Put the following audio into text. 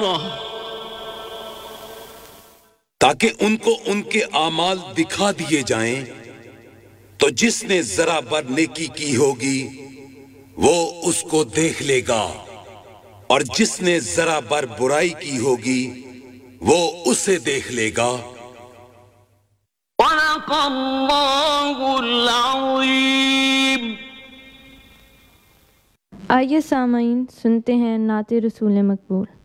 ताकि उनको उनके आमाल दिखा दिए जाएं, तो जिसने जरा बर नेकी की होगी वो उसको देख लेगा, और जिसने जरा बर बुराई की होगी वो उसे देख लेगा। आइए सामाईन, सुनते हैं नाते रसूल मकबूल।